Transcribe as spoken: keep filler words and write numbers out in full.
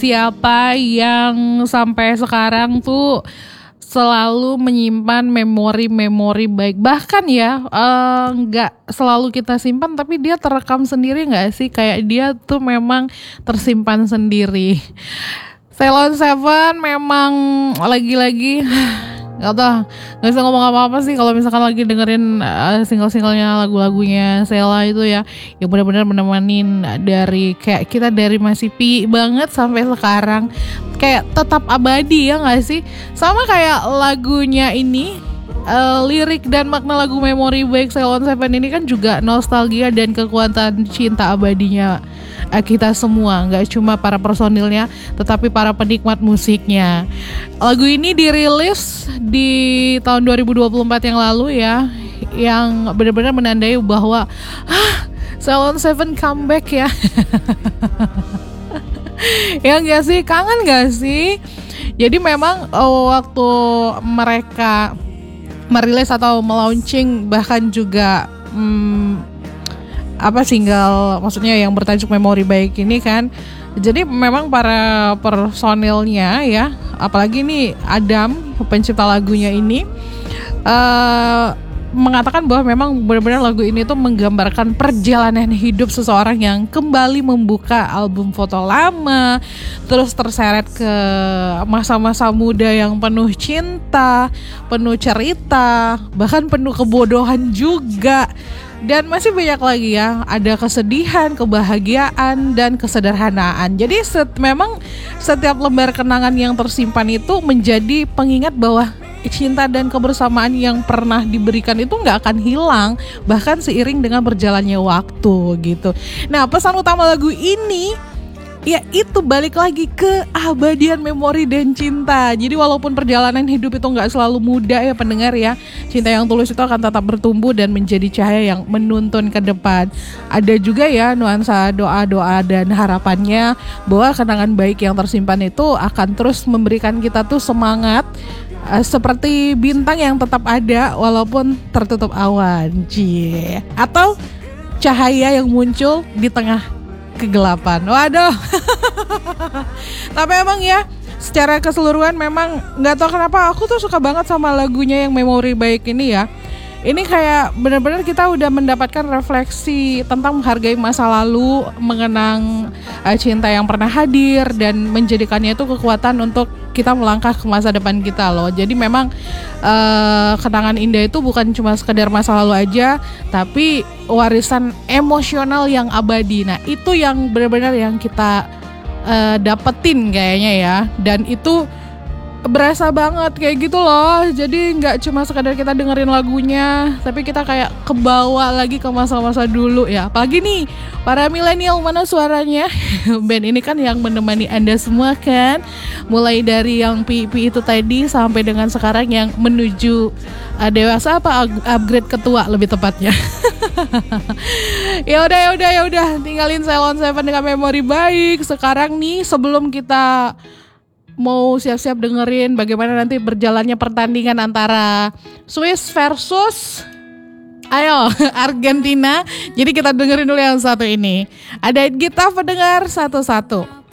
siapa yang sampai sekarang tuh selalu menyimpan memori-memori baik. Bahkan ya nggak uh, selalu kita simpan, tapi dia terekam sendiri nggak sih? Kayak dia tuh memang tersimpan sendiri. Ceylon Seven memang lagi-lagi nggak tau, nggak bisa ngomong apa-apa sih kalau misalkan lagi dengerin uh, single-singlenya, lagu-lagunya Sheila itu ya, yang benar-benar menemenin dari kayak kita dari masih pi banget sampai sekarang, kayak tetap abadi ya nggak sih? Sama kayak lagunya ini, uh, lirik dan makna lagu Memori Baik Ceylon Seven ini kan juga nostalgia dan kekuatan cinta abadinya kita semua, nggak cuma para personilnya tetapi para penikmat musiknya. Lagu ini dirilis di tahun dua ribu dua puluh empat yang lalu ya, yang benar-benar menandai bahwa ah, Ceylon Seven comeback ya. Ya nggak sih, kangen nggak sih? Jadi memang oh, waktu mereka merilis atau melaunching, bahkan juga hmm, apa single maksudnya yang bertajuk Memori Baik ini kan, jadi memang para personilnya ya, apalagi nih Adam pencipta lagunya ini uh, mengatakan bahwa memang benar-benar lagu ini tuh menggambarkan perjalanan hidup seseorang yang kembali membuka album foto lama, terus terseret ke masa-masa muda yang penuh cinta, penuh cerita, bahkan penuh kebodohan juga. Dan masih banyak lagi ya, ada kesedihan, kebahagiaan, dan kesederhanaan. Jadi set, memang setiap lembar kenangan yang tersimpan itu menjadi pengingat bahwa cinta dan kebersamaan yang pernah diberikan itu gak akan hilang, bahkan seiring dengan berjalannya waktu gitu. Nah, pesan utama lagu ini ya itu balik lagi ke abadian memori dan cinta. Jadi walaupun perjalanan hidup itu gak selalu mudah ya pendengar ya, cinta yang tulus itu akan tetap bertumbuh dan menjadi cahaya yang menuntun ke depan. Ada juga ya nuansa doa-doa dan harapannya bahwa kenangan baik yang tersimpan itu akan terus memberikan kita tuh semangat, uh, seperti bintang yang tetap ada walaupun tertutup awan. Cie. Atau cahaya yang muncul di tengah kegelapan. Waduh. Tapi emang ya secara keseluruhan memang nggak tahu kenapa aku tuh suka banget sama lagunya yang Memori Baik ini ya. Ini kayak benar-benar kita udah mendapatkan refleksi tentang menghargai masa lalu, mengenang uh, cinta yang pernah hadir, dan menjadikannya itu kekuatan untuk kita melangkah ke masa depan kita loh. Jadi memang uh, kenangan indah itu bukan cuma sekedar masa lalu aja, tapi warisan emosional yang abadi. Nah itu yang benar-benar yang kita uh, dapetin kayaknya ya, dan itu berasa banget kayak gitu loh. Jadi nggak cuma sekadar kita dengerin lagunya, tapi kita kayak kebawa lagi ke masa-masa dulu ya. Apalagi nih para milenial, mana suaranya? Band ini kan yang menemani Anda semua kan, mulai dari yang P P itu tadi sampai dengan sekarang yang menuju uh, dewasa apa upgrade ketua lebih tepatnya. Ya udah ya udah ya udah tinggalin Ceylon Seven dengan Memori Baik. Sekarang nih sebelum kita mau siap-siap dengerin bagaimana nanti berjalannya pertandingan antara Swiss versus ayo Argentina, jadi kita dengerin dulu yang satu ini. Ada kita pendengar satu-satu.